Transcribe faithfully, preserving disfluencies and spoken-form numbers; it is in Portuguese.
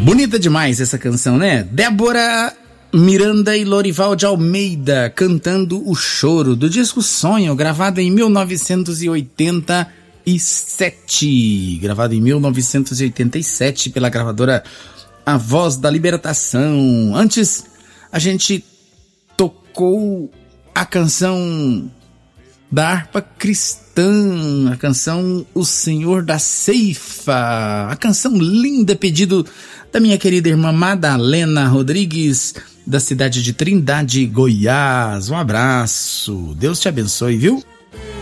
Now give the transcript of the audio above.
Bonita demais essa canção, né? Débora Miranda e Lorival de Almeida cantando O Choro, do disco Sonho, gravado em mil novecentos e oitenta e sete. Gravado em mil novecentos e oitenta e sete pela gravadora A Voz da Libertação. Antes, a gente tocou a canção da harpa cristã, a canção O Senhor da Ceifa, a canção linda, pedido da minha querida irmã Madalena Rodrigues, da cidade de Trindade, Goiás. Um abraço, Deus te abençoe, viu?